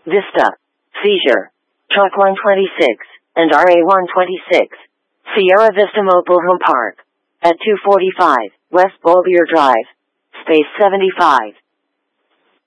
Vista, Seizure, Truck 126, and RA126, Sierra Vista Mobile Home Park, at 245 West Bolbier Drive, Space 75.